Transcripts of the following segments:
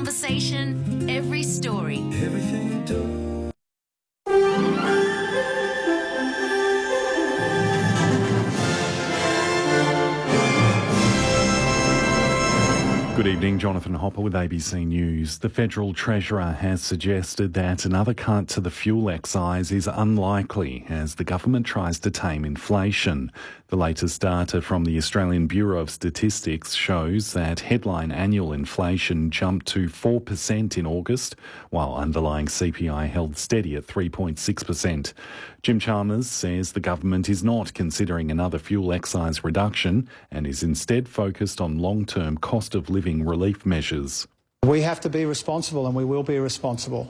conversation, every story. Everything you do. Good evening, Jonathan Hopper with ABC News. The Federal Treasurer has suggested that another cut to the fuel excise is unlikely as the government tries to tame inflation. The latest data from the Australian Bureau of Statistics shows that headline annual inflation jumped to 4% in August, while underlying CPI held steady at 3.6%. Jim Chalmers says the government is not considering another fuel excise reduction and is instead focused on long-term cost of living relief measures. We have to be responsible, and we will be responsible.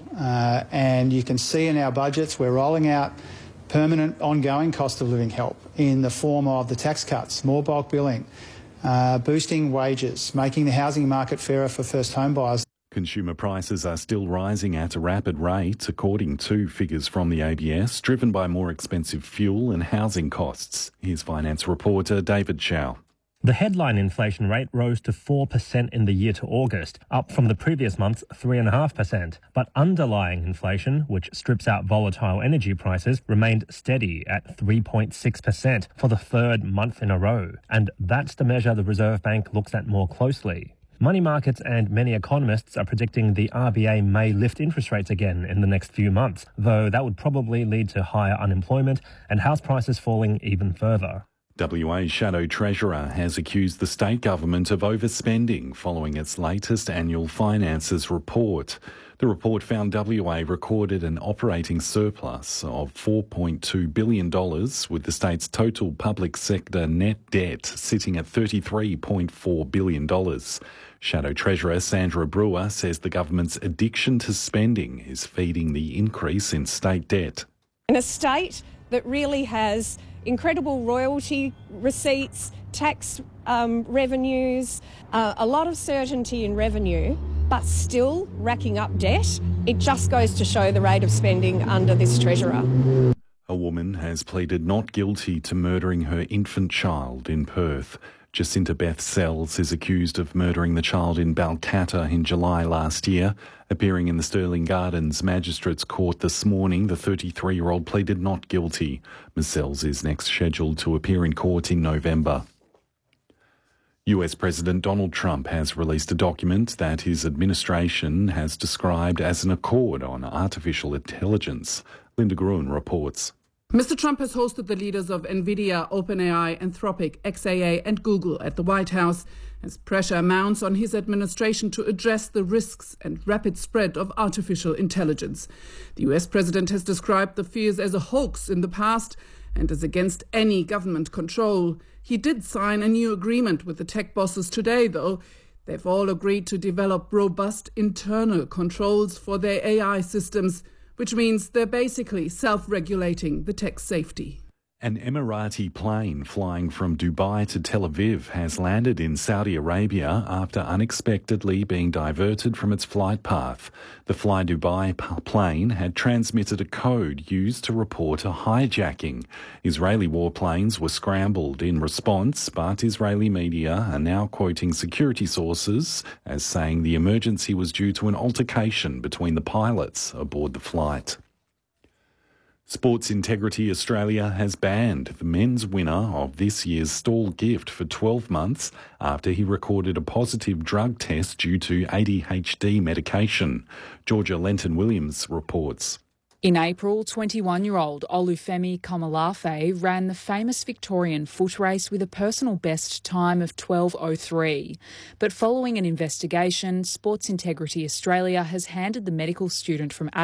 And you can see in our budgets we're rolling out permanent ongoing cost of living help in the form of the tax cuts, more bulk billing, boosting wages, making the housing market fairer for first home buyers. Consumer prices are still rising at a rapid rate, according to figures from the ABS, driven by more expensive fuel and housing costs. Here's finance reporter David Chow. The headline inflation rate rose to 4% in the year to August, up from the previous month's 3.5%. But underlying inflation, which strips out volatile energy prices, remained steady at 3.6% for the third month in a row. And that's the measure the Reserve Bank looks at more closely. Money markets and many economists are predicting the RBA may lift interest rates again in the next few months, though that would probably lead to higher unemployment and house prices falling even further. WA Shadow Treasurer has accused the state government of overspending following its latest annual finances report. The report found WA recorded an operating surplus of $4.2 billion, with the state's total public sector net debt sitting at $33.4 billion. Shadow Treasurer Sandra Brewer says the government's addiction to spending is feeding the increase in state debt. In a state that really has incredible royalty receipts, tax revenues, a lot of certainty in revenue, but still racking up debt, it just goes to show the rate of spending under this Treasurer. A woman has pleaded not guilty to murdering her infant child in Perth. Jacinta Beth Sells is accused of murdering the child in Balcatta in July last year. Appearing in the Stirling Gardens Magistrates Court this morning, the 33-year-old pleaded not guilty. Ms Sells is next scheduled to appear in court in November. US President Donald Trump has released a document that his administration has described as an accord on artificial intelligence. Linda Gruen reports. Mr. Trump has hosted the leaders of NVIDIA, OpenAI, Anthropic, XAA and Google at the White House as pressure mounts on his administration to address the risks and rapid spread of artificial intelligence. The US president has described the fears as a hoax in the past and as against any government control. He did sign a new agreement with the tech bosses today, though. They've all agreed to develop robust internal controls for their AI systems, which means they're basically self-regulating the tech safety. An Emirati plane flying from Dubai to Tel Aviv has landed in Saudi Arabia after unexpectedly being diverted from its flight path. The Fly Dubai plane had transmitted a code used to report a hijacking. Israeli warplanes were scrambled in response, but Israeli media are now quoting security sources as saying the emergency was due to an altercation between the pilots aboard the flight. Sports Integrity Australia has banned the men's winner of this year's Stall gift for 12 months after he recorded a positive drug test due to ADHD medication. Georgia Lenton-Williams reports. In April, 21-year-old Olufemi Komolafe ran the famous Victorian foot race with a personal best time of 12:03. But following an investigation, Sports Integrity Australia has handed the medical student from